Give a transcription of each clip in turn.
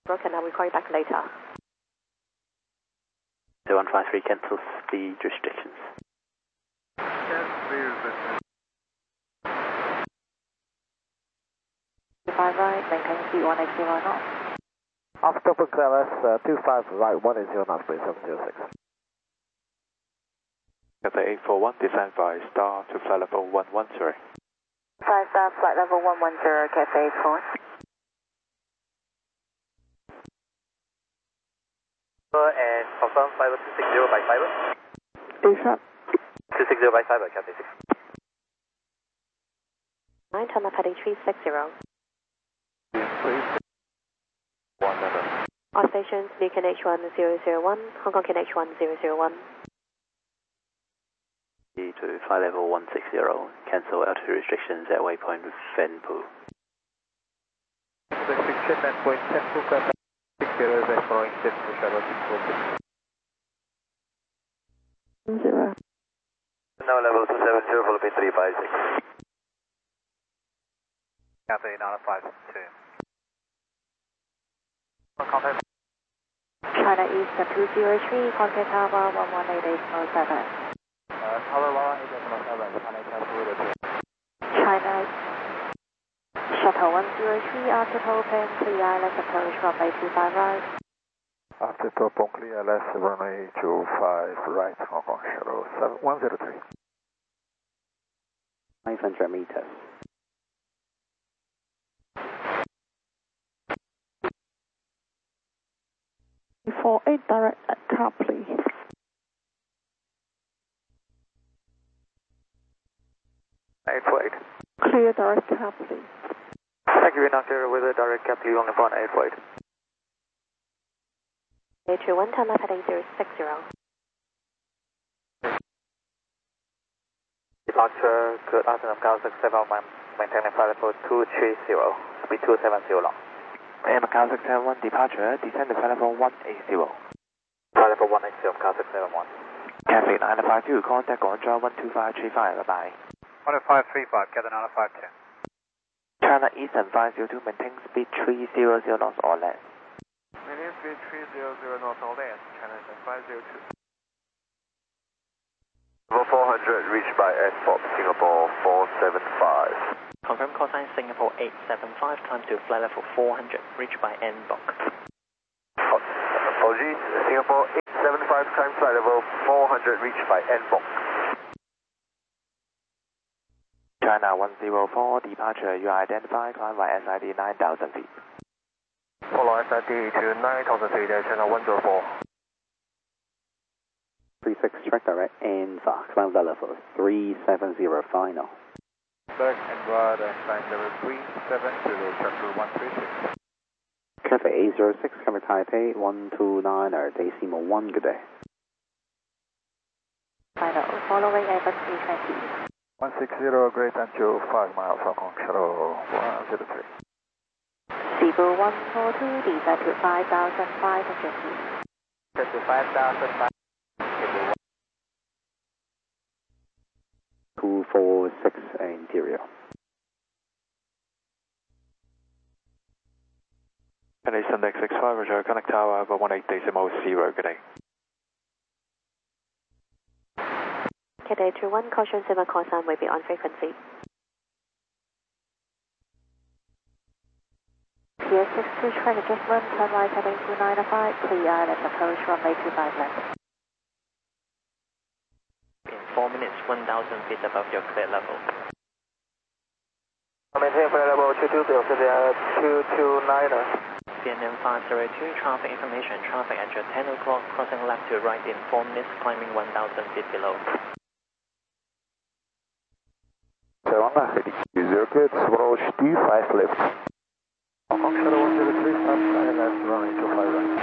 Broken, I will call you back later. 153 cancel speed restrictions. Five right, maintain speed 180 knots. After for KLS 25 right 180 knots, please 706. Cathay 841, descend by star to flight level 110. 5 star, flight level 110, Cathay 841. And confirm fiber 260 by fiber. 260 by fiber, Cathay 6. 9, turn up heading 360. All stations, Beacon H1001, Hong Kong H1001. To flight level 160, cancel altitude restrictions at waypoint Fenpu. Restriction at point Fenpu, 60 is exploring Fenpu, Shadow 646. 0. Now level 270, follow me 356. Cathay 952. China East 203, contact tower 118807. Tower 118807, China East 203. China Shuttle 103, after open, clear, let's approach runway 25 right. After top on clear, left runway 25 right, Hong Kong Shuttle 103. 500 meters. For 8 direct at car, please. Clear direct car, please. Thank you, Inoculator with a direct cap, you only phone 848. 821, turn up heading 060. Departure, good afternoon, Macau 671, maintaining flight level 230, speed 270 long. And Macau 671, departure, descend to flight level 180. Flight level 180, Macau 671. Cathay 952, contact Guangzhou 12535, bye-bye. 10535, Cathay 952. China Eastern 502, maintain speed 300 knots or less. Maintain speed 300 knots or less, China Eastern 502. Level 400 reached by Airport Singapore 475. Confirm call sign Singapore 875, climb to flight level 400, reach by NBOC. Apologies, Singapore 875, climb flight level 400, reached by NBOC. China 104, departure, you are identified, climb by SID 9,000 feet. Follow SID to 9,000 feet, China 104. 36 track direct and climb flight level 370 final. Back and right, climb level 370, chapter 136. Cathay 806, cover Taipei 129, decimal 1, good day. Final, following Airbus 320. 160, great until 5 miles, Hong Kong Shuttle 103. Cebu 142, descend to 5,500 feet. Set to 5,500. 246 interior. Cathay Sundex 65, Roger, connect tower over 18.0, good day. Cathay 21, caution Sima call sign will be on frequency. Pier 62, train adjustment, turn right heading 295, clear, let's approach runway 25 left. In 4 minutes, 1,000 feet above your clear level. Maintain flight level 220, 229. CNN 502, traffic information, traffic at your 10 o'clock, crossing left to right in 4 minutes, climbing 1,000 feet below. 0 kids, approach 25 left. Hong Kong Shuttle 103, stop, left, runway 25 right.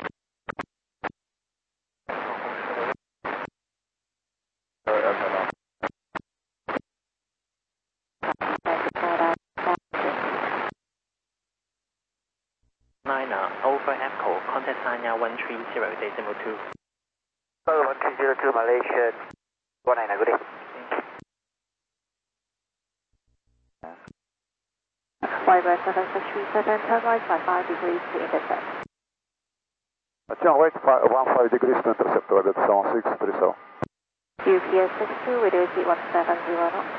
Over Echo, contact Sanya 130, decimal 2. 1302, Malaysia 19, good day. Viber 7637, turn right by 5 degrees to intercept. Turn right 15 degrees to intercept, Viber 7637. UPS 62, radio speed 170 knots.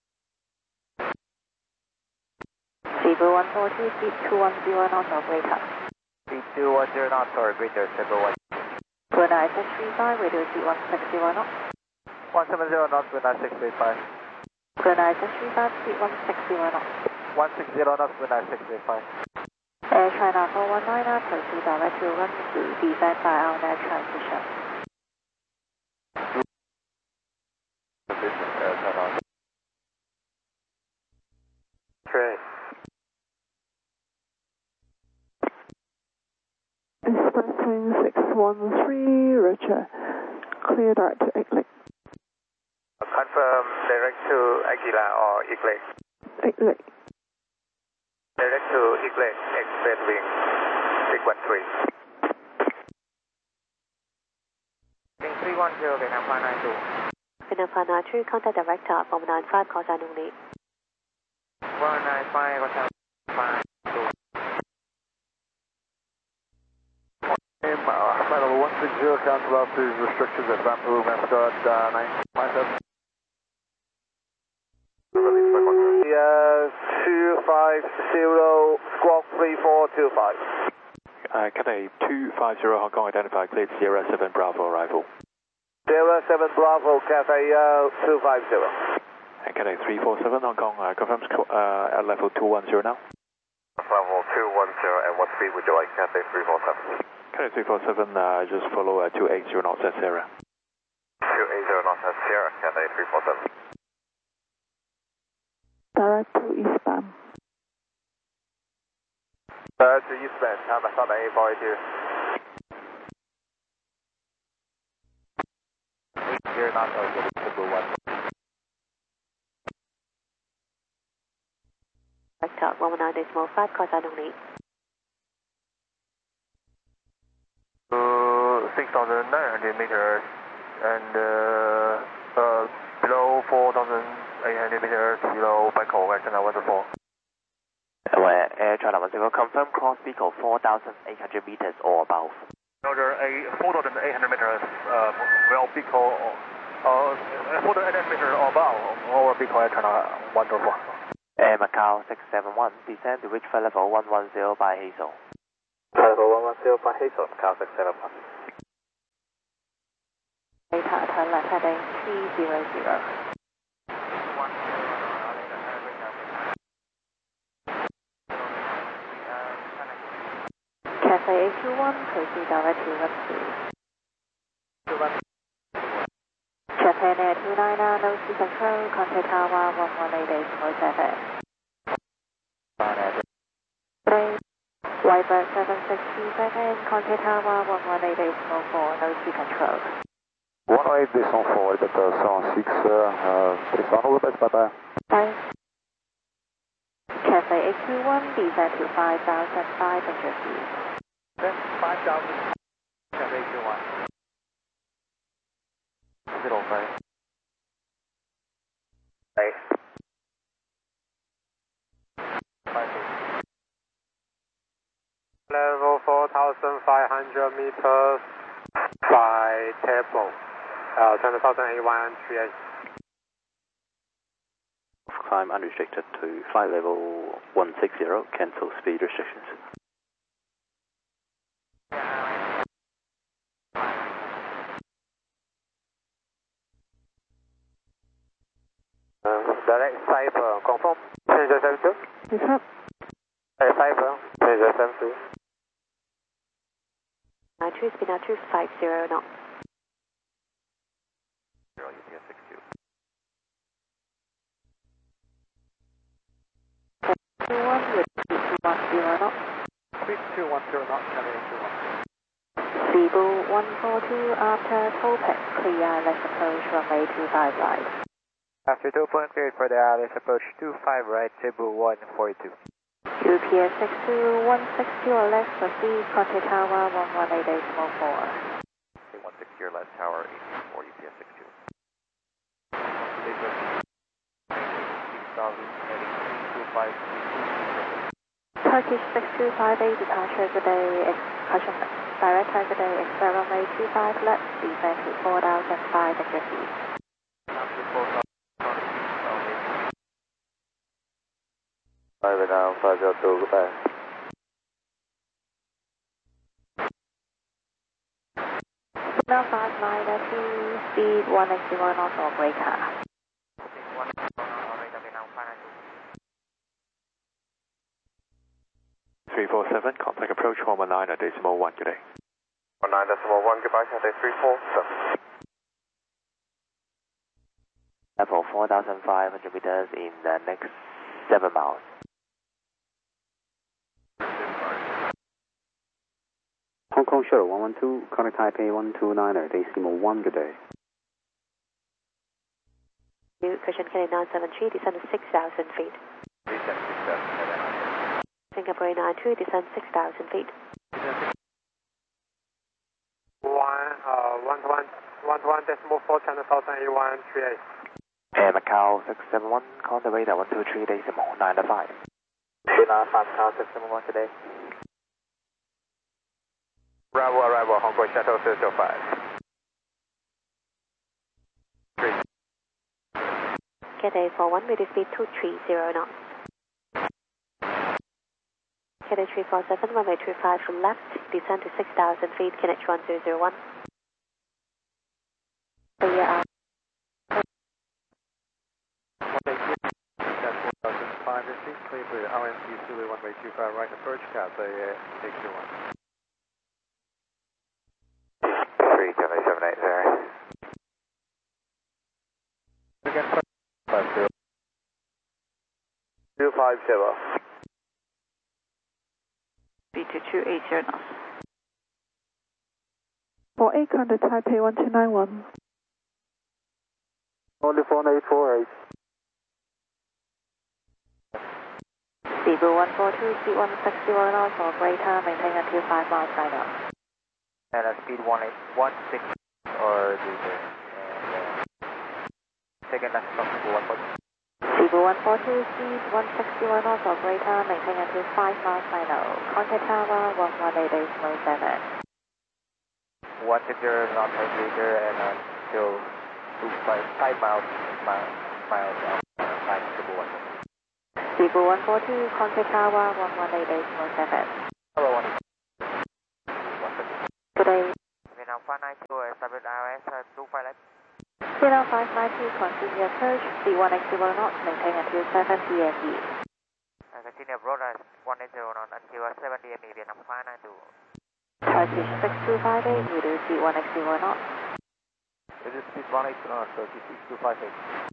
Cebu 142, speed 210 knots, operator. Speed 210 knots, operator, Cebu 1. Good night 635, radio speed 160 knots. 170 knots, good night 635. Good night 635, speed 160 knots. 160 knots, good night 635. Air China 419, proceed direct to run 2, descend by our net transition. Okay. Expressing 613, Roger. Clear direct to Iglik. Confirm direct to Aguila or Iglik. Iglik. Direct to Iglik, express wing, 613. Wing 310, Vietnam 592. Vietnam 592, contact director, 195, call sign only. 195, call sign 592. Flight level 160, cancel altitude restrictions at Vancouver, Mascot 957. 250, squawk 3425. Cathay 250 Hong Kong identified, cleared Sierra 7 Bravo arrival. Sierra 7 Bravo, Cathay 250. And Cathay 347 Hong Kong, confirms at level 210 now. Level 210, and what speed would you like, Cathay 347? Cathay 347, just follow 280 knots at Sierra. 280 knots at Sierra, Cathay 347. Direct to eastbound. To eastbound, time I start at 842. 80 knots, Cebu 1. Director, 119.5, call sign only. 6,900 meters and below 4,800 meters below Bangkok, China 124. Air China 10, confirm cross vehicle 4,800 meters or above. Roger, 4,800 meters well vehicle 4,800 meters or above over vehicle Air China 124. Air Macau 671, descend to reach flight level 110 by Hazel. Level 110 by Hazel, Macau 671. Data, turn left heading 300. Cathay 821, proceed direct to run 2. Japan Air 299, no sea control, contact tower 118.7. Viber 7637, contact tower 118.4, no sea control. 118.4, Viber 76, 31, all the best, bye-bye. Bye. Cathay 821, descend to 5,500 feet. Then 5,000, Cathay 821. 05. Hey. 58. Level 4,500 meters by table. 20,081 3H. Climb unrestricted to flight level 160, cancel speed restrictions. Direct Cyber, confirm. Passenger 72. Yes, sir. Cyber, passenger 72. 92, speed 50 knots. UPS 62. 21 with speed 210 knots. Speed 210 knots, Cathay 821. Cebu 142 after Topaz, clear, let's approach runway 25 right. After 2.0 cleared for the let's approach 25 right, Cebu 142. UPS 62, 160 or less, proceed, contact tower 118.4. 160 or less, tower 84, UPS 62. 6,000 heading 253. Turkish 6258, departure good day, caution, direct good day, exit runway 25 left, descend to 4,500 feet. Over now, 502, goodbye. Now 592, speed 180 knots or greater. 347, contact approach 119.1, good day. 19.1, goodbye, Cathay 347. Level 4,500 meters in the next 7 miles. Hong Kong Shuttle 112, contact Taipei 129er, decimal 1, good day. Cushion K 973, descend to 6,000 feet. Singapore 92, descend 6,000 feet. 121.4 channel 1000A138. And Macau 671, contact radar 123 decimal 905. 395 Macau 671 today. Arrival, Hong Kong Shuttle 605. Cathay 41, with speed 230 knots. Cathay 347, runway 25 from left, descend to 6,000 feet, KNH 1001. Yeah. 4,500 feet, clear for RNC Zulu runway 25 right approach, Cathay 821. 37880. Again, 50. 250. Speed to 280 knots. For 800 Taipei 1291. Only 4848. Cebu 142, speed 160 knots or greater, maintain until 5 miles right now. And speed 116 or greater. And second last stop, Cebu 142. Cebu 142, speed 160 knots or greater, maintain until 5 miles right now. Contact tower 118.7. 160 knots or greater and still 5 miles out. 5 Cebu 142. Cebu 142, contact tower 118.7. Hello, 1. Good day. Vietnam 592, establish IRS 25 left. Vietnam 592, continue approach, speed 180 knots, maintain until 7 DME. Continue abroad 180 knots until 7 DME, Vietnam 592. Turkish 6258, reduce speed 180 knots. Reduce speed 180 knots, Turkish 6258.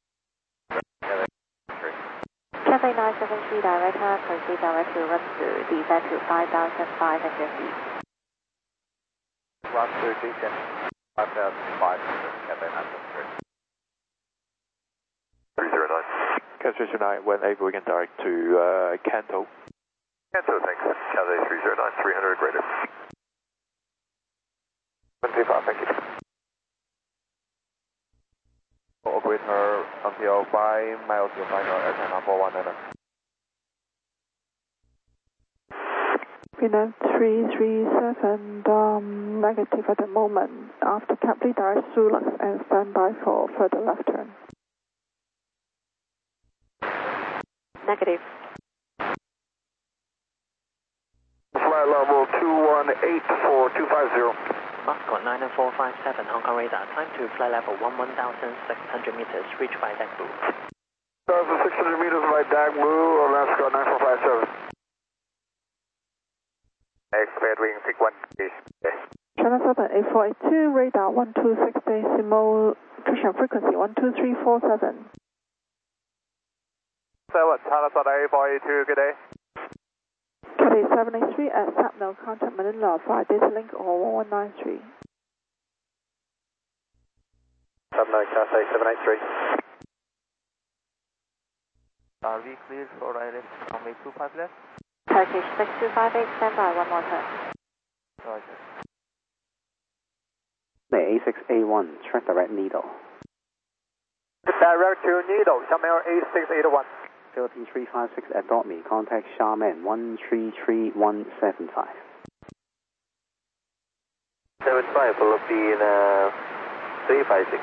Cathay 973, director, proceed direct to Rumsu, descend to 5,500 feet. Route 30, 5,500, Cathay 973. 309. Cathay 309, when able, we can direct to Kanto. Kanto, thanks. Cathay 309, 300 greater. 135, thank you. Operator until 5 miles to final airtime number 1 Vietnam 337, negative at the moment. After cap redirect Sulux and stand by for further left turn. Negative. Flight level 218 for 250. Moscow 90457, Hong Kong radar, climb to flight level 11,600 meters, reached by Dagbu. 1,600 meters by Dagbu, Alaska 9457. Expect wing 61. Channel 7 8482, radar 126 decimal, cushion frequency 12347. 7, Channel 7 8482, good day. Cathay 783 at Sapno, contact Manila via data link or 1193. 79 Cathay 783. Are we cleared for ILS runway 25 left? Turkish 6258, stand by, one more turn. Roger. The A6A1, track direct needle. Direct to needle, Xiamen A681. Philippines 356 adopt me. Contact Charmaine 133175. 75 Philippine 356.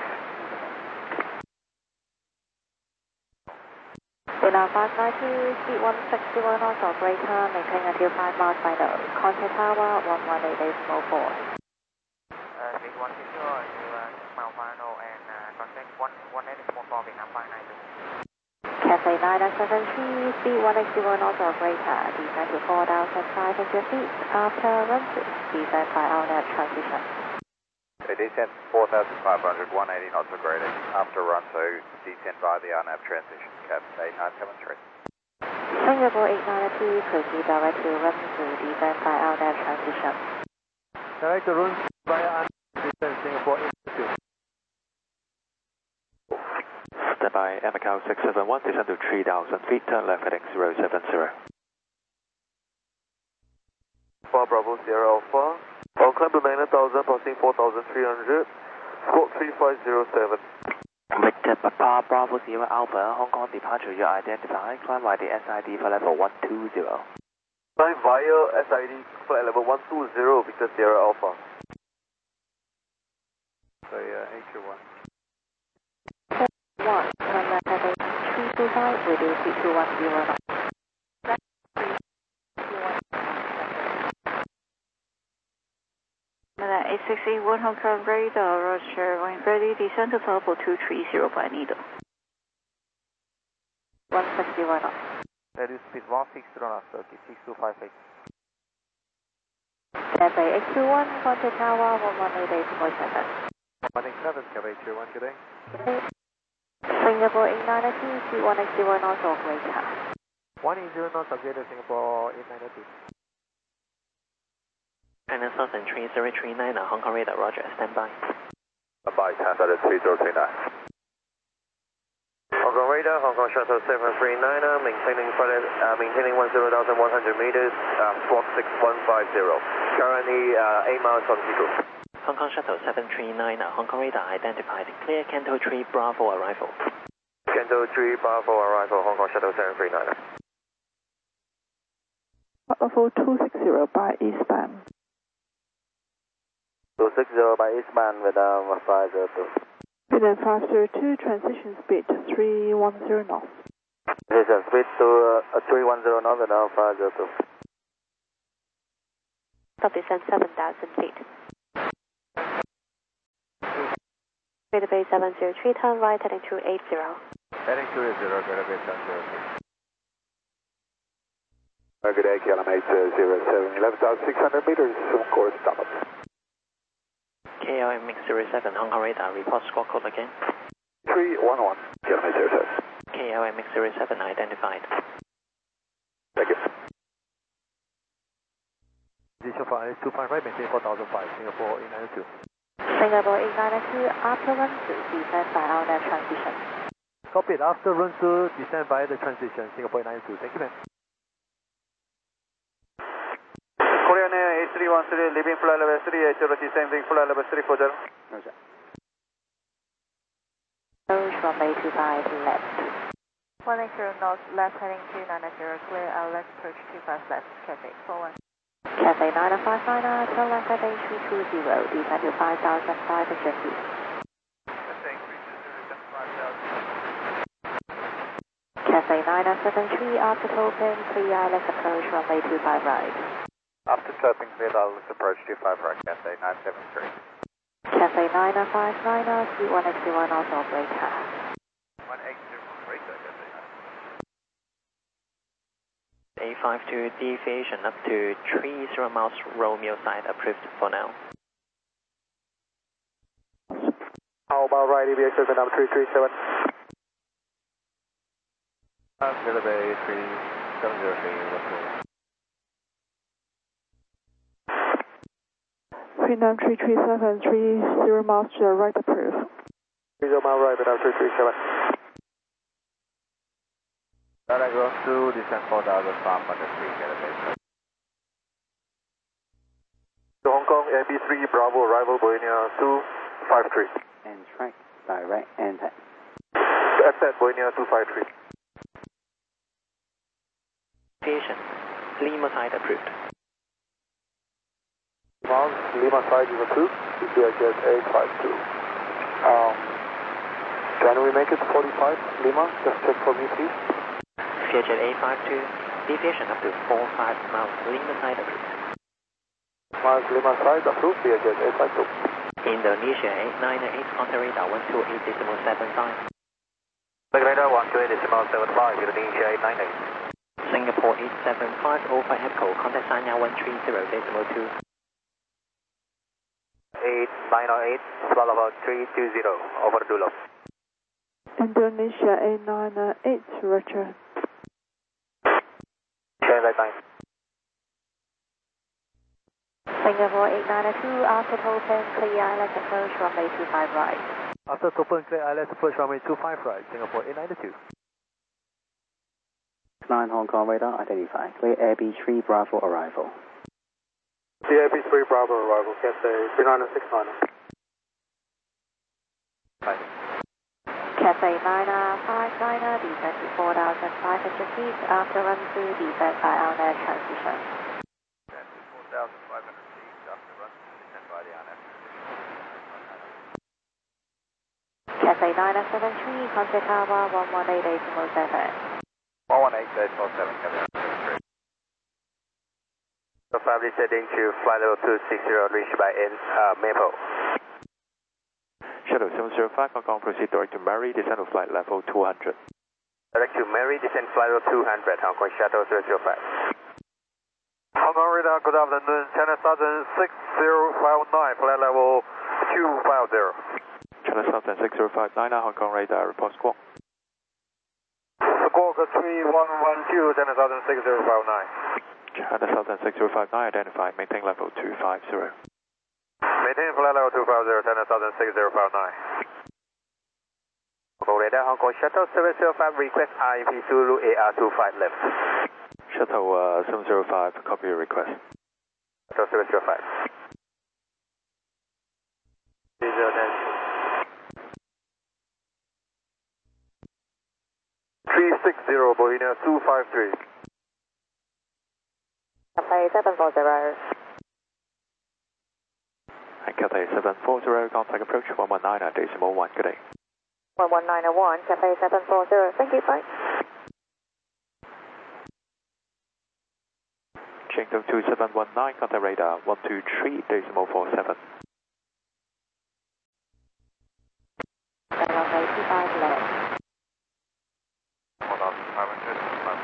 Vietnam 592, speed 161 knots or greater, maintain until 5 miles final. Contact tower 118.4. Speed 160 until 6 mile final and contact 118.4 Vietnam 592. Cathay 973, speed 180 knots or greater, descend to 4,500 feet after run through, descend by RNAV transition. Descent 4,500, 180 knots or greater. After run, so descend via the RNAV transition. Cathay 973. Singapore 892, proceed direct to run through, descend by RNAV transition. Direct to run via descent Singapore 892. Stand by Macau 671, descend to 3,000 feet, turn left heading 070. 4 Bravo Sierra Alpha. I'll climb to 9,000, passing 4,300. Squawk 3507. Victor Papa Bravo Sierra Alpha, Hong Kong departure, you identified, climb by the SID flight level 120. Climb via SID flight level 120, Victor Sierra Alpha. So AQ1. 1, turn left heading 325, reduce speed to 110 knots. Manila 8681 Hong Kong radar, Roger, when ready, descend to level 230 by needle. 161 knots. Reduce speed 160 knots, okay, 6258. Cathay X21, contact tower 118.7. 187, Cathay 21, good day. Singapore 892, speed 180 knots or greater. 180 knots or greater, Singapore 892. And then Southern 3039, Hong Kong radar, Roger, stand by. By Tanzania 3039. Hong Kong radar, Hong Kong shuttle 739, maintaining 10,100 meters, squawk 6150. Currently 8 miles on Tico. Hong Kong shuttle 739, Hong Kong radar identified, clear Canto 3 Bravo arrival. Canto 3 Bravo arrival, Hong Kong shuttle 739. Bravo 260 by eastbound. 260 by eastbound with 502. Vietnam 502, transition speed 310 knots. Transition speed to 310 knots with 502. Stop descent 7,000 feet. Radar base 703, turn right heading 280. Heading 280, radar base 703. Good day, KLM 807, 11,600 meters, course stop. KLM Mix 07, Hong Kong radar, report squawk code again. 311, KLM 807. KLM Mix 07 identified. Thank you. Position for IS 255, maintain 4,005, Singapore 892. Singapore 892, after run through, descend by RNAV transition. Copy it, after run through, descend by the transition, Singapore 892. Thank you, man. Korean Air 8313, leaving flight level 380, descending flight level 340. Roger. Approach runway 25 left. 180 knots, left heading 290, clear outlet, approach 25 left, Cathay 41. Cathay 959, turn left heading 320, descend to 5,500 feet. Cathay 973, after topping, clear ILS approach runway 25 right. After topping, clear ILS approach 25 right, Cathay 973. Cathay 959, speed 181 knots or greater. 180 greater, Cathay 852 deviation up to 30 miles Romeo side approved for now. How about right, EBX Vietnam 337? Delta Bay 3703, Vietnam 337, 30 miles to the right approved. 30 mile right, Vietnam 337. Direct run through, descend 4,500 feet, Delta Bay. To Hong Kong, AB3 Bravo, arrival Boenia 253. And track, direct, and At that, Boenia 253. Aviation, Lima side approved. Lima side is approved. CPHS 852. Can we make it 45 Lima? Just check for me, please. CHL 852, deviation up to 45 miles, Lima side approved. Miles Lima side approved, CHL 852. Indonesia 898, contact radar 128.75. Radar 128.75, Indonesia 898. Singapore 875, over Echo, contact Sanya 130.2. 8908, swallow 320, over Dulo. Indonesia 898, Roger. Singapore 892, after open, clear island approach, runway 25 right. After open, clear ILS approach runway 25 right, Singapore 892. 9 Hong Kong radar identified. Clear AB3 Bravo arrival. CAB3 Bravo arrival, Cathay 3969. Cathay 959, descent to 4,500 feet after run through descent by RNAV transition. 4,500 feet after run through descent by the RNAV transition. Cathay 973, contact Tower 118.7. 118.7, Cathay 973. So 5 descending to flight level 260, reached by Maple. Shuttle 705, Hong Kong, proceed direct to Mary, descend to flight level 200. Direct to Mary, descend flight level 200, Hong Kong Shuttle 005. Hong Kong radar, good afternoon, China Southern 6059, flight level 250. China Southern 6059, Hong Kong radar, report squawk. Squawk 3112, China Southern 6059. China Southern 6059, identified, maintain level 250. Maintain flight level 250, China Southern 6059. Hong Kong radar, Hong Kong Shuttle 705, request RIP Zulu AR25 left. Shuttle 705, copy your request. Shuttle 705. 360, Bohemia 253. Cathay 740. And Cathay 740, contact approach 119.1, good day. 11901, Cathay 740, thank you, bye. Chengdu 2719, contact radar 123.47. Runway 25 left. 1,500,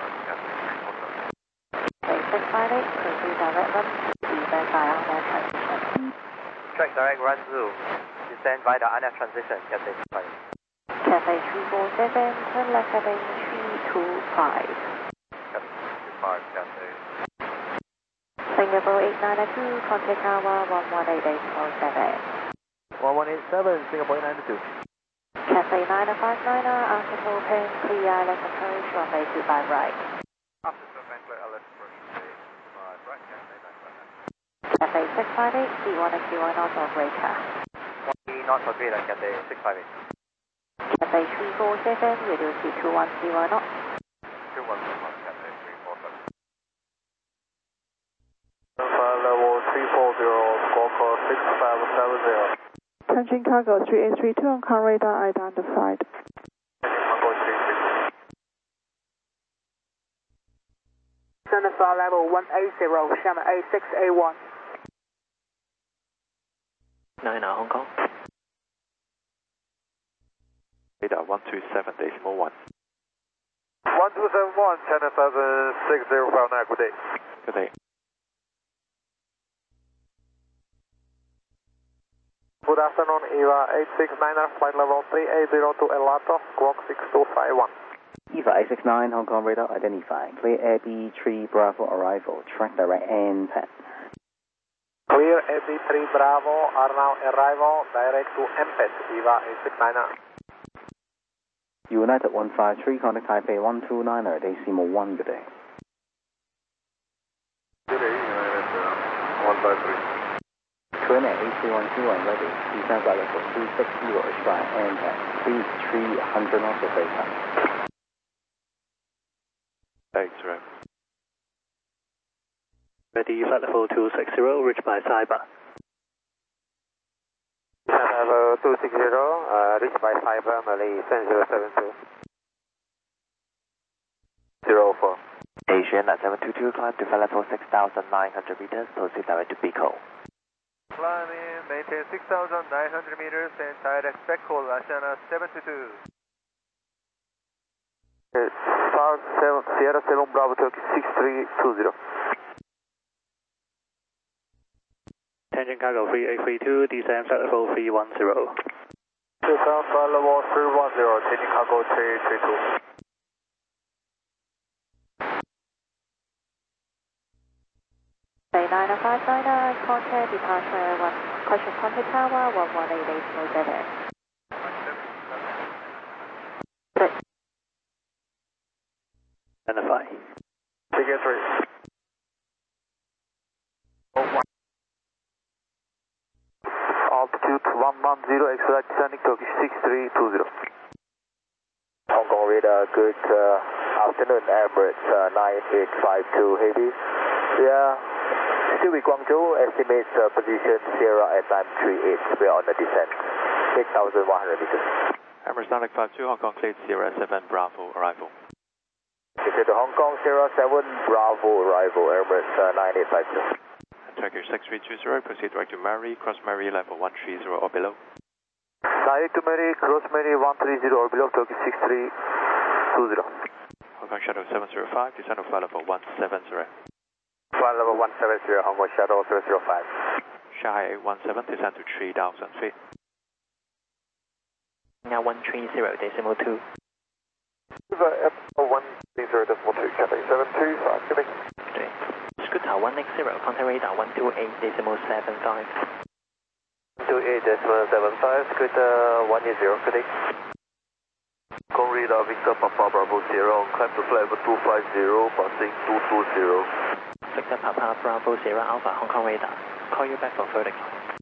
Cathay 658, proceed direct run, descend by RNAV transition. Track direct run through, descend by the RNAV transition, Cathay 5. Cathay 347, turn left heading 325. Cathay 5, Cathay. Singapore 892, contact Tower 118.7. 1187, Singapore 892. Cathay 959, after open, clear island approach, runway 25 right. After open, clear ILS approach, runway 25 right, Cathay 959. Cathay 658, C1 and Q1 knots of radar. 1 knots of radar, Cathay 658. Cathay 347, reduce to 210 knots. 210, Cathay 347. Flight level 340, squawk 6570. Tianjin Cargo 3832, Hong Kong radar identified. Hong Kong 330. Center flight level 180, Shannon 8681. 9 Hong Kong. Radar 127.1. 1271, China Southern 6059, good day. Good day. Good afternoon, EVA 869, flight level 380 to Elato, squawk 6251. EVA 869, Hong Kong radar identified. Clear AB3 Bravo arrival. Track direct and pad. Clear AB3 Bravo are now arrival, direct to MPET, EVA 869. United 153, contact Taipei 129, decimal 1, good day. Good day, United 153. Twin at 8312 ready. Descend flight level 260, try and pad. Speed 300 knots of radar. X-ray. Taxi, flight level 260, reached by Cyber. Flight level 260, reached by Cyber, Malay 7072. 04. Asian at 722, climb to flight level 6,900 meters, proceed direct to Pico. Climb in, maintain 6,900 meters and direct expect call, Asiana 722. Sierra 7 Bravo Turkey 6320. Tangent cargo 3832, descend flight level 310. Descend flight level 310, tangent cargo 3832. Bay 90599, contact departure 1, question contact tower 118.87. Identify. Ticket 3. Altitude 110, expedite descending Turkish 6320. Hong Kong radar, good afternoon, Emirates 9852 Heavy. Yeah, still with Guangzhou, estimate position Sierra at time 38, we are on the descent, 8,100 meters. Emirates 952, Hong Kong cleared Sierra 7 Bravo, arrival. Ticket to Hong Kong, Sierra 7 Bravo, arrival, Emirates 9852. Turkish 6320, proceed direct to Mary, cross Mary level 130 or below. Direct to Mary, cross Mary 130 or below, Turkish 6320. Hong Kong Shuttle 705, descend of flight level 170. Flight level 170, Hong Kong Shuttle 705. Shanghai 817, descend to 3,000 feet. Now 130.2. 130.2, Cathay 725, good day. Good day. Scooter 160, contact radar 128.75. 128.75, Scooter 180, good day. Kong radar Victor Papa Bravo Sierra on climb to flight level 250, passing 220. Victor Papa Bravo Sierra Alpha Hong Kong radar. Call you back for further climb.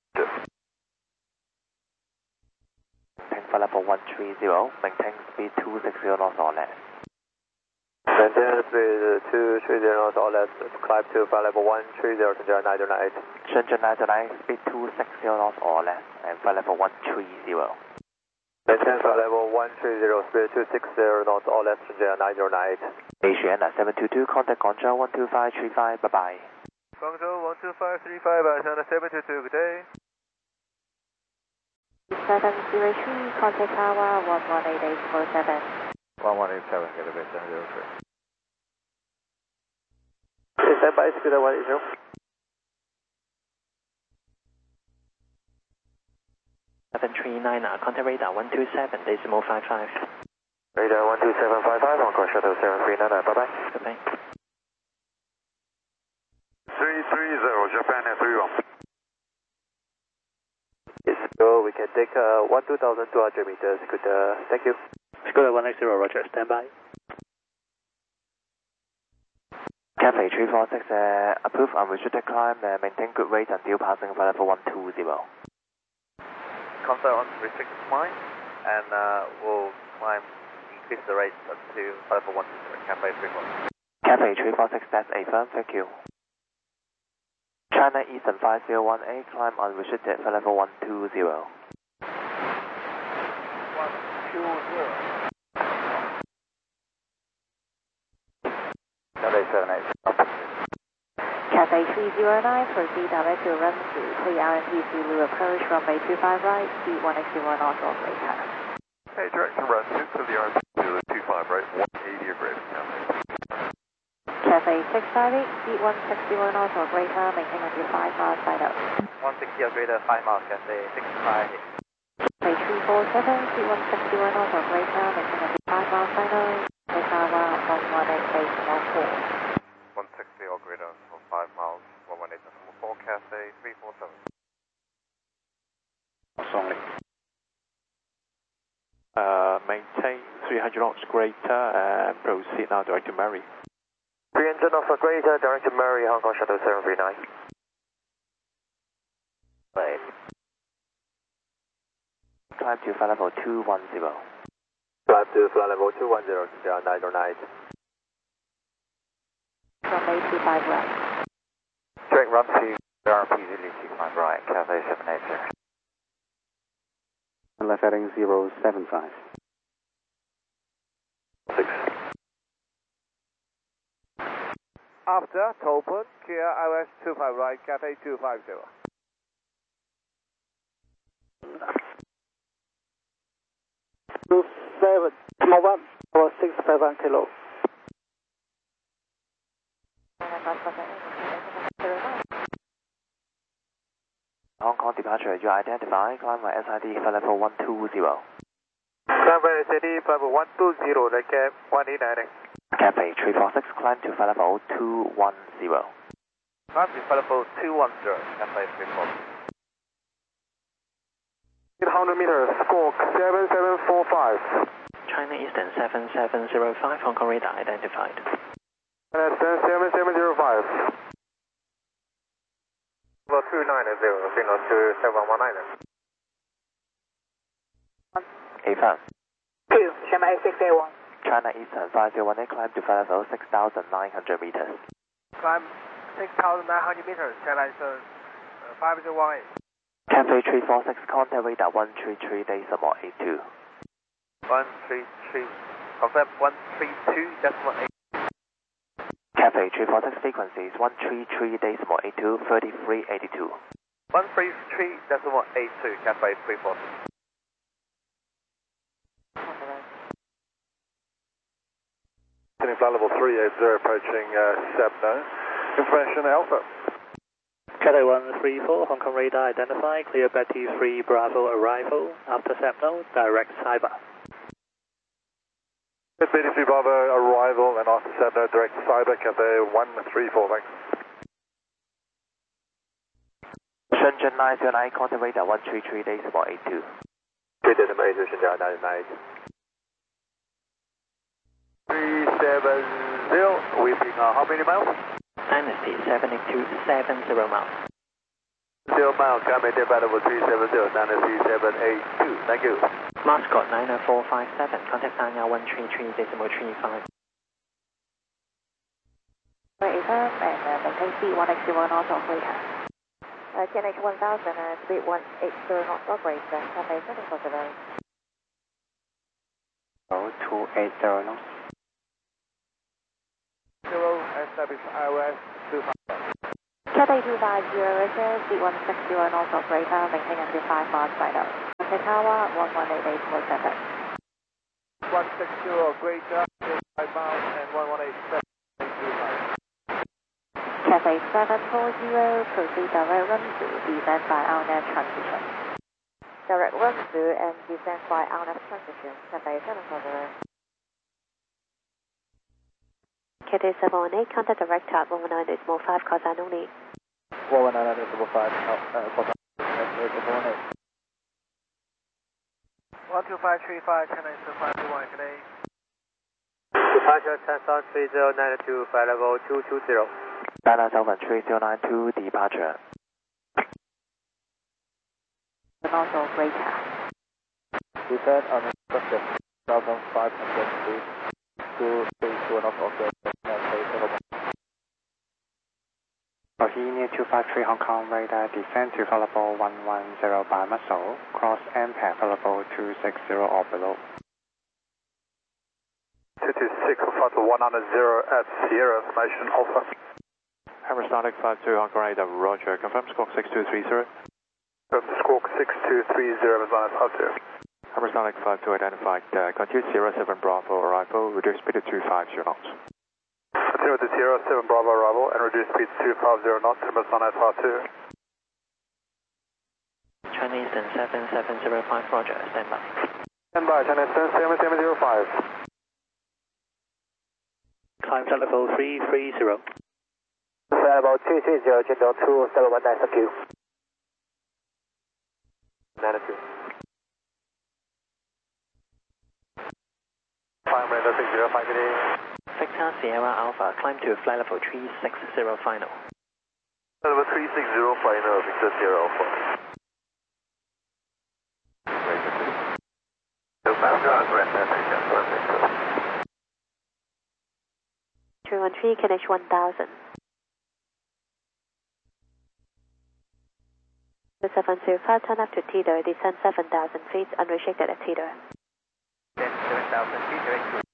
Flight level 130, maintain speed 260 knots or less. Maintain speed 230 knots or less, climb to flight level 130, Shenzhen 998. Shenzhen 998, speed 260 knots or less, and flight level 130. Maintain flight level 130, speed 260 knots or less, Shenzhen 998. Asian at 722, contact Guangzhou 12535, bye-bye. Guangzhou 12535, Asiana 722, good day. 703, contact tower 118.87. 1187, get a bit 703. Stand by, Scooter 180. Seven 39, contact radar 127.55. Radar 12755, Hong Kong Shuttle 739, bye-bye. Goodbye. 330, Japan at 31. So we can take 12,200 meters. Good, thank you. Scooter 180, roger, stand by. Cathay 346, approve unrestricted climb, maintain good rate until passing flight level 120. Contact on restricted climb, and we'll climb, increase the rate up to flight level 120, Cathay 346. Cathay 346, that's a firm, thank you. China Eastern 501A, climb unrestricted flight level 120. 120. Cathay 78. Cathay 309, proceed direct to Renzu, clear RMP Zulu approach, runway 25 right, speed 161 knots or greater. Hey, direct to Renzu, to the RMP Zulu 25 right, 180 or greater. Cathay 658, speed 161 knots or greater, maintain until 5 miles side up. 160 or greater, 5 miles, Cathay 658. Cathay 347, speed 161 knots or greater, maintain until 5 miles side up. Tower 118.4. 160 or greater for 5 miles, 118.4, Cathay 347. Only. Maintain 300 knots greater and proceed now direct to Mary. 300 knots or greater, direct to Mary, Hong Kong Shuttle 739. Right. Climb to flight level 210. Climb to flight level 210, 909. Runway 25 right. run to RP Zulu 25 right, Cathay 780. Left heading 075. 6. After Tolpun, clear IOS 25 right, Cathay 250. Mobile 651 kilo. Hong Kong departure, you identify, climb by SID flight level 120. Climb by SID flight level 120, like cap 189. Cathay 346, climb to flight level 210. Climb to flight level 210, Cathay 346. 800 meters, squawk 7745. China Eastern 7705, Hong Kong radar identified. China Eastern 7705. Level 290, signal to 7119. A-Fan. 2, Sherman 8681. China Eastern 5018, climb to flight level 6,900 meters. Climb 6,900 meters, China Eastern 5018. Cathay 346, contact radar 133.82. 133, confirm 132.82. Cathay 346, frequencies 133.82, 3382. 133.82, Cathay 346. Flight level 380, approaching Sabno. Information Alpha. Cathay 134, Hong Kong radar identified, clear Betty 3 Bravo arrival, after Sabno, direct Cyber. Betty 3 Bravo arrival and after Sabno, direct Cyber, Cathay 134, thanks. Shenzhen 909, contact radar 133.82. 3.82, Shenzhen 909. 370, weeping how many miles? Dynasty 782, 70 miles. 0 miles, coming in by level 370, Dynasty 782, thank you. Mascot 90457, contact Sanya 133.35. A-Fan and maintain speed 180 knots operator. TNH 1000 and speed 180 knots operator, Cathay 740. 280 knots. 0, establish iOS 25. Cathay 250, Richard, speed 160 knots operator, maintain until 5 miles right now. Contact Tower 118847. 160, greater, 5 miles and 1187. Cathay 740, proceed direct run through, descend by RNAV transition. Direct run through and descend by RNAV transition, Cathay 740. Cathay 718, contact direct at 119 decimal 5, call sign only. 119 decimal 5, call sign 118. 12535, China Eastern 521, today. Departure 103092, flight level 220. China Southern 3092, departure. And also greater. Descend on instruction 1500 feet. 232 knots of the Bohemia 253 Hong Kong radar, descend to flight level 110 by Muscle, cross MPAD flight level 260 or below. 226, flight level 110 at Sierra, Station Alpha. Hammersonic 52 Hong Kong radar, roger, confirm squawk 6230. Squawk 6230, Hammersonic 52. Hammersonic 52 identified, continue 07 Bravo arrival, reduce speed to 250 knots. Continue with the 07 Bravo arrival and reduce speed to 250 knots, Hammersonic 52. China Eastern 7705, roger, stand by. Stand by, China Eastern 7705. Climb flight level 330. Flight level 230, General 271, thank you. 92. Climb radar 605 today. Victor Sierra Alpha, climb to flight level 360 final. Flight level 360 final, Victor Sierra Alpha. 313, KNH 1000. 725, turn left to Teeter, descend 7,000 feet, unrestricted at Teeter. Then 7,000 feet, direct to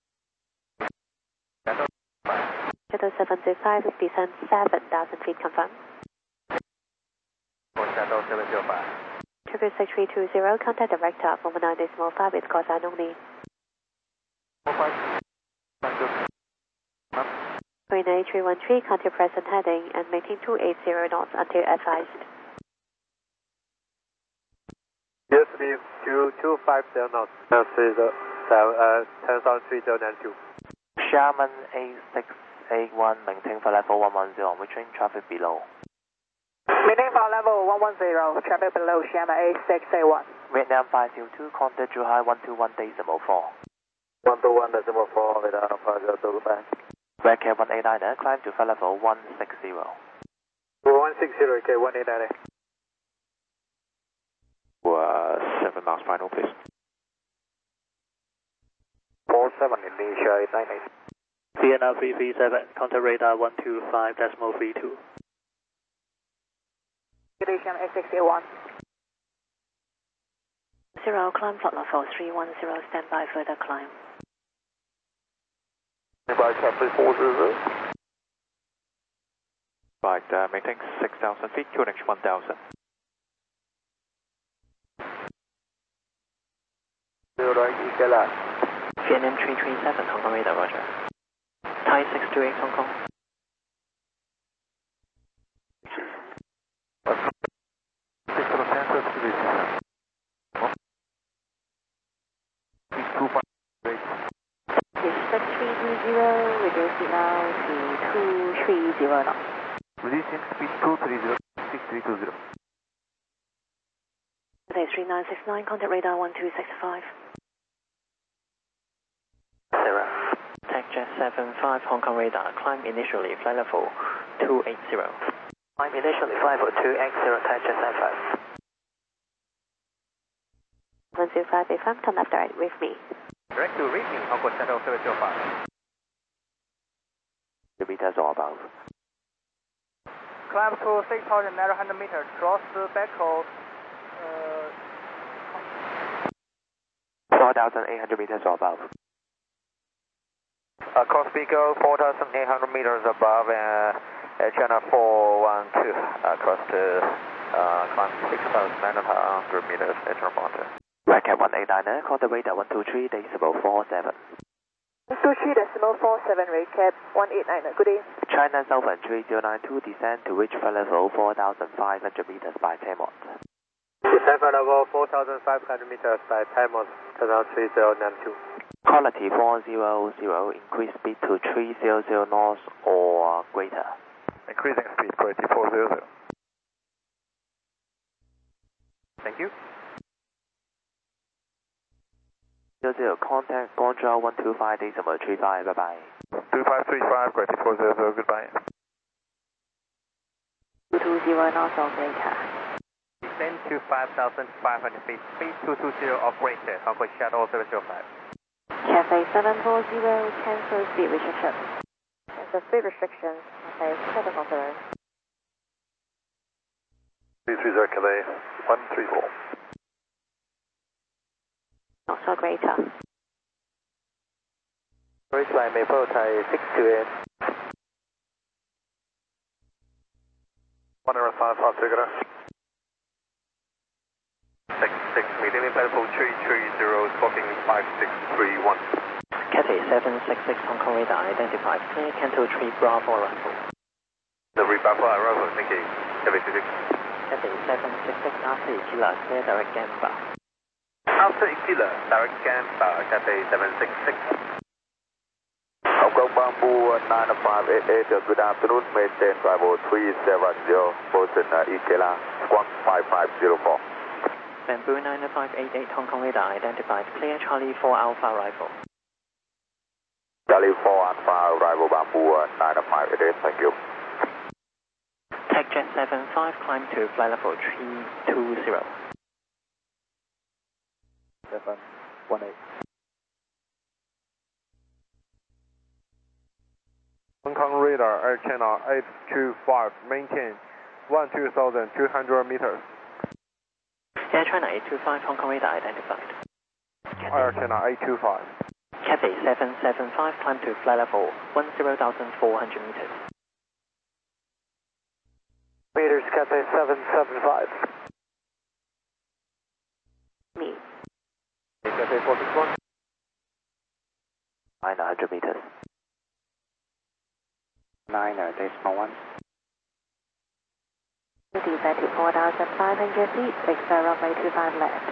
Shuttle 725, descend 7,000 feet, confirm. for Shuttle 705. Trigger 6320, contact director of 119.5, it's call sign only. 39313, contact present heading and maintain 280 knots until advised. Yes, please, 2250 knots. 10,3092. Sherman A681, maintain for level 110, reaching traffic below. Maintain for level 110, traffic below Sherman A681. Vietnam 502, contact Zhuhai 121.4. 121.4, with Alpha 025. Red Cap 189, climb to flight level 160. 160, okay, 189. 7 miles final, please. 47 Indonesia 898. VNR 337, contact radar 125.32. Sherman A681. 0, climb flight level 310, stand by further climb. By traffic 400. Right, maintain 6,000 feet, QNH 1,000. Vietnam 337, Hong Kong radar, roger. Thai 628, Hong Kong. Dispatch 320, reduce it now to 230 knots. Reducing speed 230, 6320. Today 3969, contact radar 1265. Sarah. Tech Jet 75, Hong Kong radar, climb initially flight level 280. Climb initially flight level 280, Tech Jet 75. 105 FM, turn left direct with me. Direct to reaching, Hong Kong Shuttle 705. The meters or above. Climb to 6,900 meters, cross the backhaul. 4,800 meters or above. Cross Beagle 4,800 meters above channel 412. Cross to climb 6,900 meters at Toronto. Red Cap 189, contact radar 123.47. 123.47, Red Cap 189, good day. China Southern 3092, descend to reach flight level 4,500 meters by Tamot. Descend for level 4,500 meters by Tamot, channel 3092. Quality 400, increase speed to 300 knots or greater. Increasing speed, quality 400. Thank you. 00, contact Gondra 125.35, bye bye. 2535, quality 400, goodbye. 220 knots or greater. Descend to 5,500 feet, speed 220 or greater, Hong Kong Shuttle 705. Cafe 740, cancel speed restriction. Cancel speed restrictions, Cafe 740. 330 Calais 134. Knots or greater. Ridgeline Maple Thai 628. 105 hot figure. 66, medium level 330, squawking 5631. Cathay 766, Hong Kong radar, identified, clear Canto 3 Bravo arrival. The Bravo arrival, thank you. Cathay 66. Cathay 766, after Killer, clear direct Gamba. After Ikila, direct Gamba, Cathay 766. Hong Kong Bamboo 9588, good afternoon, maintain Bravo 370, Boston Ikela, squawk 5504. Bamboo 9588, Hong Kong radar, identified, clear Charlie 4 Alpha arrival. Charlie 4 Alpha arrival, Bamboo 9588, thank you. Tech Jet 75, climb to flight level 320. 718. Hong Kong radar, Air Channel 825, maintain 12,200 meters. Air China 825 Hong Kong radar identified. Air China 825. Cathay 775, climb to flight level 10,400 meters. Meters, Cathay 775. Me. Cathay 461. 900 meters. 9.1. Descent to 4,500 feet, 60 runway 25 left.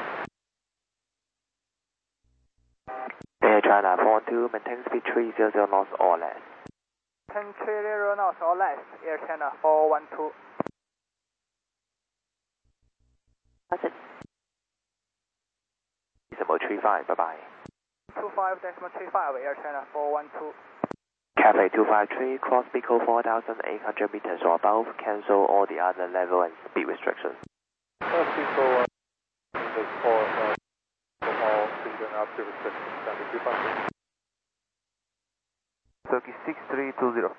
Air China 412, maintain speed 300 knots or less. 1030 knots or less, Air China 412. Decimal 35, bye bye. 25.35, Air China 412. Cathay 253, cross Pico 4,800 meters or above, cancel all the other level and speed restrictions. Cross Pico, for all speed and altitude restrictions, standard 253. Turkey 6320.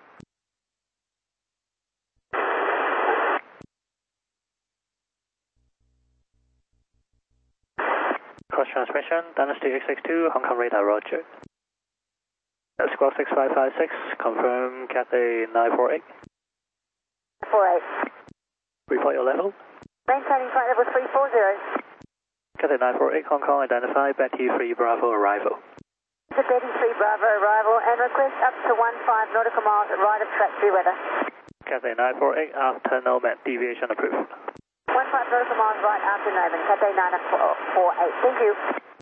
Cross transmission, Dynasty X62, Hong Kong radar, roger. Squawk 6556, confirm Cathay 948. 48. Report your level. Maintaining flight level 340. Cathay 948, Hong Kong identified, Betty 3 Bravo arrival. To Betty 3 Bravo arrival and request up to 15 nautical miles at right of track 3 weather. Cathay 948, after Nomad, deviation approved. 15 nautical miles right after Nomad, Cathay 948, thank you.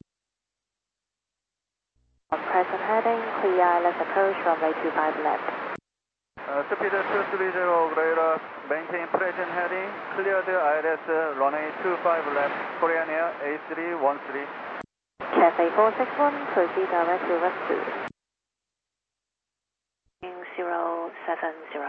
On present heading, clear ILS approach, runway 25 left. Speed 230, radar, maintain present heading, clear the ILS, runway 25 left, Korean Air A313. Cathay 461, proceed direct to West 2. 070.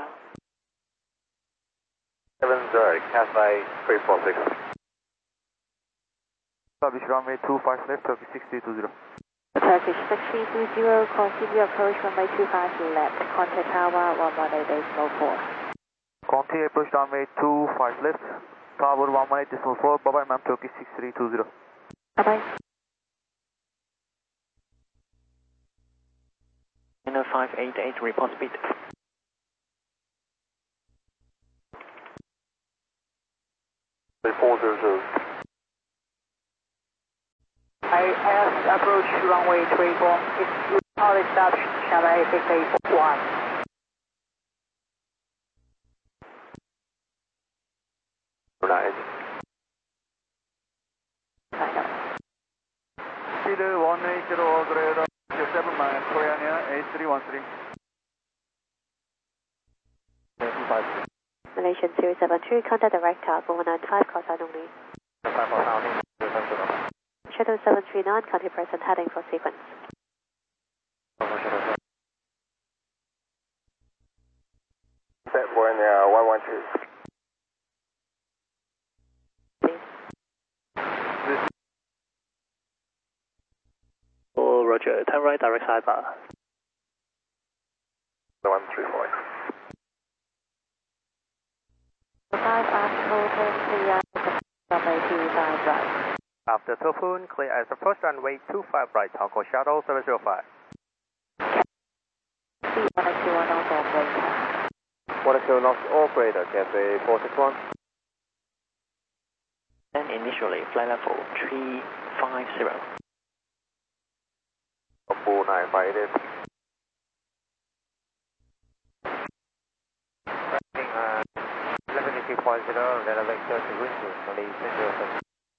70, Cathay 346. Establish runway 25 left, Turkey 6320. Turkish 6320, continue approach runway 25 left, contact tower 118.4. Continue approach runway 25 left, tower 118.4, bye bye ma'am, Turkey 6320. Bye bye. 588, report speed. IS approach runway 34, it's solid stop, Shanghai 681. Speed 180, radar, 7 miles, Korean Air A313. Malaysian 072, contact direct tower 195, call sign only. Shadow 739, country present heading for sequence. Set for in 112. Oh, roger, turn right, direct sidebar. 134. 5 after turn clear, runway 25 right. After Topun, clear as approach runway 25 right, Hong Kong Shuttle 705. C121 also operator. 120 knots operator, Cathay 461. And initially, flight level 350. 4958. Landing 11.2.0, then vector to Windows, Malaysia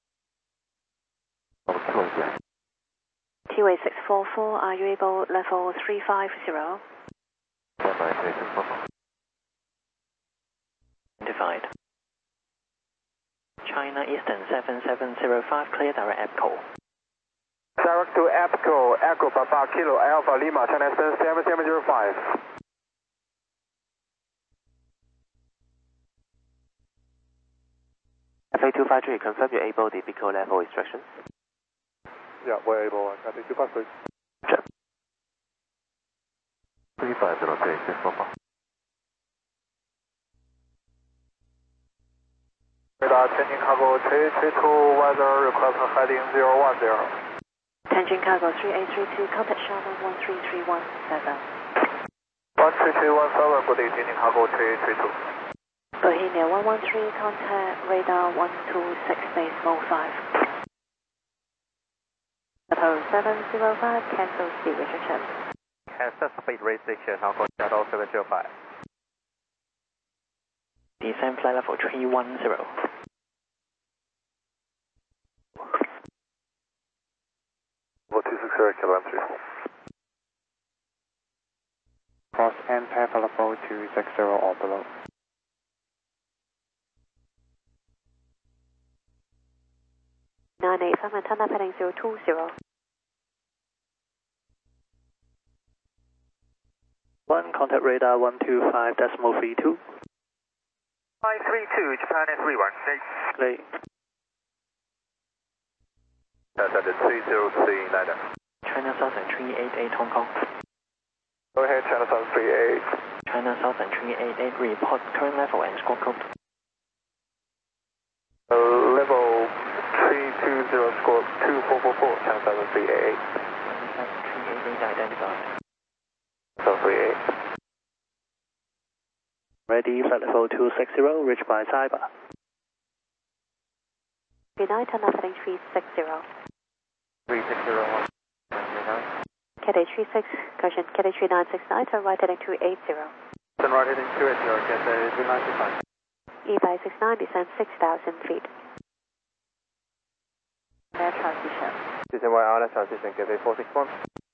07. QA 644, are you able level 350? Identified. China Eastern 7705, clear direct EPCO. Direct to EPCO, Echo Papa Kilo Alpha Lima, China Eastern 7705. FA253, confirm you're able the Pico level instructions. Yeah, we're able, Cathay 253. Check. 350, take this, Papa. Radar changing cargo 332, weather request heading 010. Tangent Cargo 3832, contact Sharman 13317. 13317, good evening, cargo 332. Bohemia 113, contact radar 126.5. Apollo 705, cancel speed restriction. Cancel speed restriction, Hong Kong Shadow 705. Descend flight level 310. Level 260, Kilo M34. Cross Ampere level 260 or below. From antenna heading 020. 1, contact radar 125.32. 532, Japan at 316. Great. That's at the 30C, Niner. China Southern 388 Hong Kong. Go ahead, China South 38. China Southern 388, report current level and squawk code. Level 320, squawk 2444, China Southern 388. China Southern 388 identified. South 38. Ready, flight level 260, reached by Saiba. 39, turn off heading 360. 3601. Cathay 36, caution, Cathay 3969, turn right heading 280. Turn right heading 280, Cathay 3965. E569, descend 6,000 feet. Air transition. Descend right RNS transition, Cathay 461.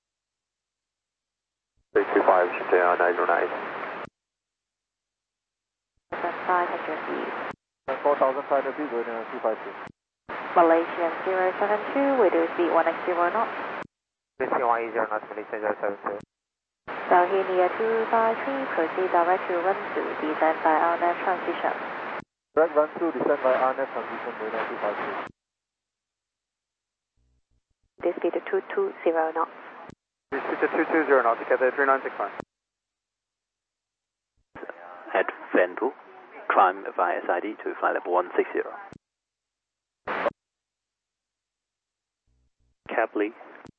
325, JR 909. 500 feet. 4,500 feet, going to 252. Malaysia 072, we do speed 180 knots. Missing 180 knots, Malaysia 072. Bohemia 253, proceed direct to run 2, descend by RNAV transition. Direct run 2, descend by RNAV transition, going to 252. This speed 220 knots. This speed 220 knots, Cathay 3965. At Vandu, climb via SID to flight level 160. Capley.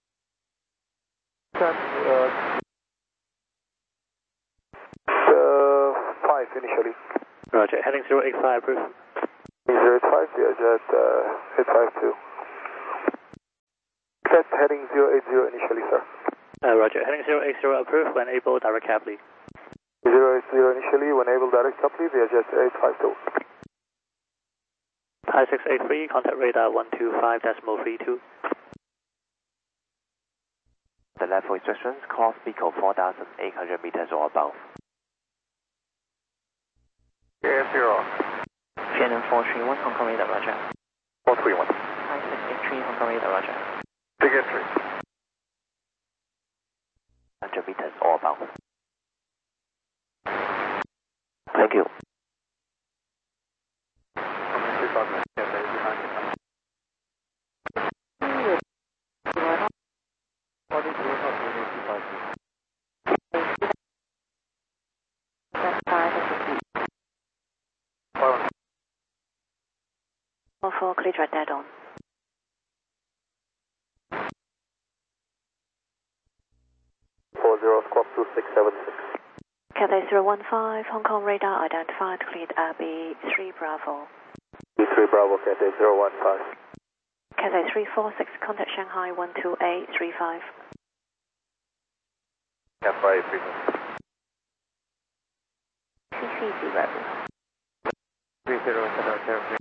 5 initially. Roger, heading 085, approve. 085, yeah, jet 852. Jet heading 080 initially, sir. Roger, heading 080, approve, when able, direct Capley. 080 initially, when able, direct Capley, via jet 852. Thai 683, contact radar 125.32. The level instructions, call speed of 4,800 meters or above. Air 0. Vietnam 431 Hong Kong radar, roger. 431. Thai 683 Hong Kong radar, roger. Big entry. 100 meters or above. Thank you. For clear right dead on. Squawk 2676. Cathay 015, Hong Kong radar identified, cleared RB3 Bravo. B3 Bravo, Cathay 015. Cathay 346, contact Shanghai 12835. Cathay 346. CC 0. 3073.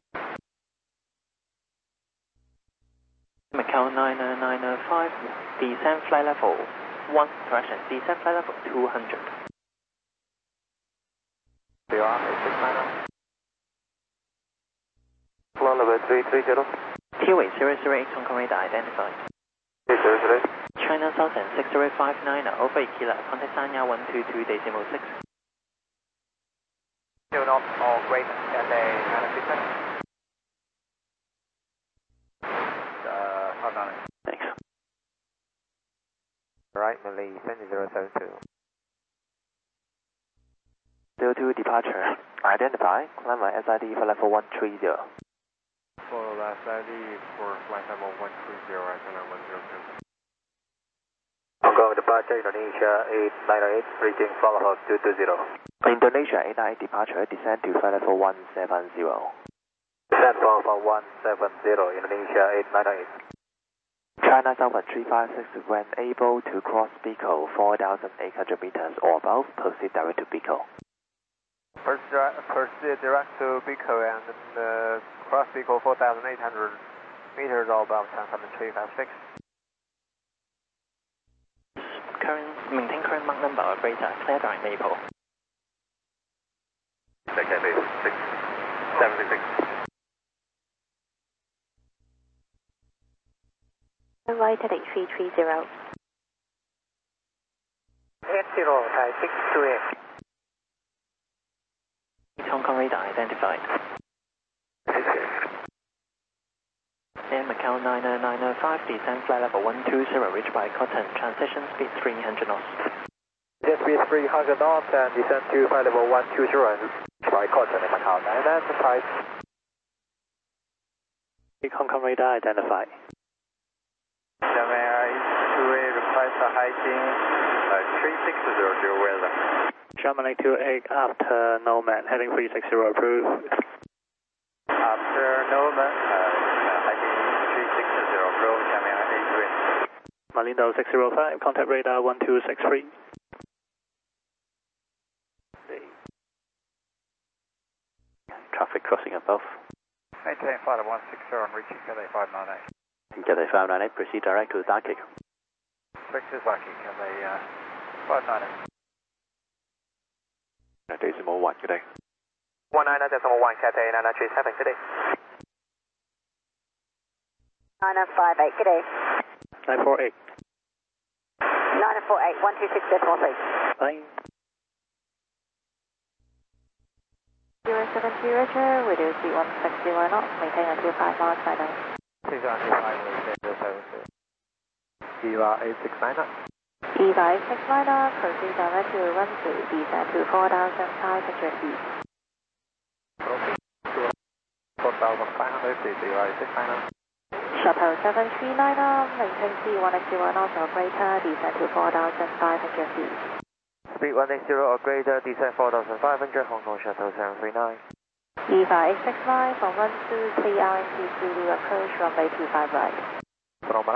Macau 905, descend flight level 1, correction, descend flight level 200. BR 8690. Flow level 330. T-Way 008 Hong Kong radar identified. 008. China Southern 6059 over Ikila, contact Sanya 122.6. 2 knots or greater, Cathay 967. Thanks. Right, Malay, send 072. 02 departure. Identify, climb by SID for level 130. Follow the SID for flight level 130, itinerary 102. Hong Kong departure Indonesia 898, reaching flight level 220. Indonesia 898 departure, descend to flight level 170. Descend for level 170, Indonesia 898. China Southern 356, when able to cross Pico 4,800 meters or above, proceed direct to Pico. Proceed direct to Pico and cross Pico 4,800 meters or above, China 356. Maintain current Mach number or greater, clear direct Maple. Second base, 676. Right heading 330. 80, Thai 628. Hong Kong radar identified. Air Macau 90905, descend flight level 120, reached by Cotton, transition speed 300 knots. Jet speed 300 knots and descend to flight level 120 and by Cotton in Macau 995. Hong Kong radar identified. Xiamen Air 28 requires a hiking 3600 your weather. Xiamen 28 after Nomad, heading 360 approved. After Nomad, hiking 360 approach Xiamen Air 83. Malindo 605, contact radar 1263. Traffic crossing above. Maintain flight of 160 and reaching Cathay 598. Cathay 598, proceed direct to the dark cake. 6 is lucky, Cathay 598. Decimal 1, good day. 19.1, Cathay 937, good day. 9958, good day. 948. 948, 126.3. Bye. 070 Roger, reduce the 160 knots, maintain until 5 miles by now. 625, EVA 8699. EVA 8699, proceed direct to runway, descend to 4,500 feet. 4,500 feet, EVA 8699. Shuttle 7399, maintain speed 180 knots or greater, descend to 4,500 feet. Speed 180 or greater, descend 4,500, Hong Kong Shuttle 739. EVA 869 from 12, clear RMC Zulu approach runway 25 right.